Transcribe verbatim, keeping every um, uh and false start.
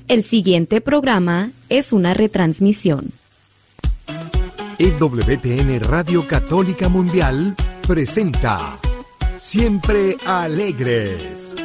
El siguiente programa es una retransmisión. E W T N Radio Católica Mundial presenta Siempre Alegres.